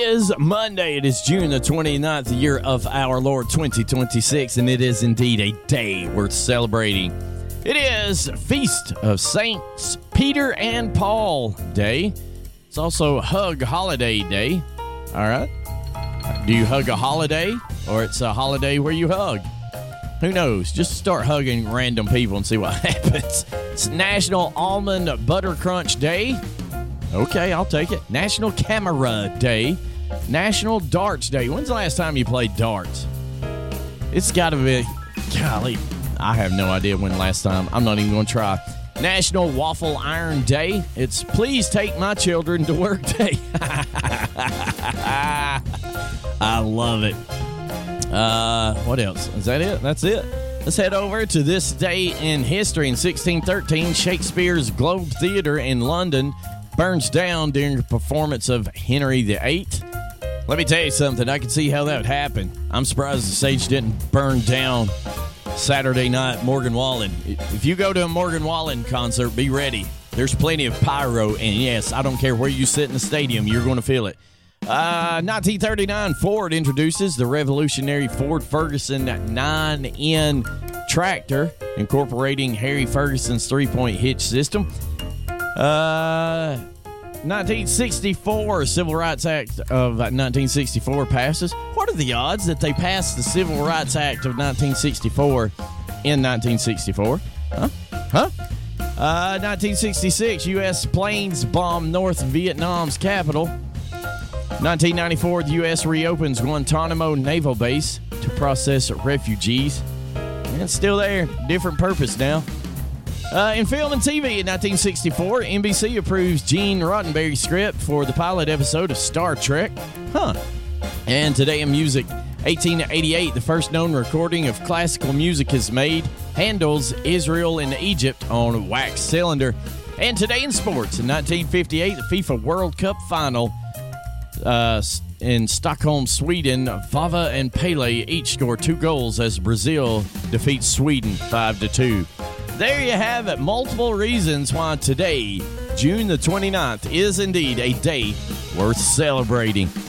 is Monday. It is June the 29th, the year of our Lord 2026, and it is indeed a day worth celebrating. It is Feast of Saints Peter and Paul Day. It's also Hug Holiday Day. All right. Do you hug a holiday, or it's a holiday where you hug? Who knows? Just start hugging random people and see what happens. It's National Almond Butter Crunch Day. Okay, I'll take it. National Camera Day. National Darts Day. When's the last time you played darts? It's got to be, golly, I have no idea when the last time. I'm not even going to try. National Waffle Iron Day. It's Please Take My Children to Work Day. I love it. What else? Is that it? That's it. Let's head over to this day in history. In 1613, Shakespeare's Globe Theatre in London burns down during a performance of Henry VIII. Let me tell you something. I can see how that would happen. I'm surprised the stage didn't burn down Saturday night, Morgan Wallen. If you go to a Morgan Wallen concert, be ready. There's plenty of pyro, and yes, I don't care where you sit in the stadium, you're going to feel it. 1939, Ford introduces the revolutionary Ford Ferguson 9N tractor, incorporating Harry Ferguson's three-point hitch system. 1964, Civil Rights Act of 1964 passes. What are the odds that they passed the Civil Rights Act of 1964 in 1964? Huh? 1966, U.S. planes bomb North Vietnam's capital. 1994, the U.S. reopens Guantanamo Naval Base to process refugees. And it's still there. Different purpose now. In film and TV in 1964, NBC approves Gene Roddenberry's script for the pilot episode of Star Trek. And today in music, 1888, the first known recording of classical music is made. Handel's Israel and Egypt on wax cylinder. And today in sports, in 1958, the FIFA World Cup final in Stockholm, Sweden, Vava and Pele each score 2 goals as Brazil defeats Sweden 5-2. There you have it. Multiple reasons why today, June the 29th, is indeed a day worth celebrating.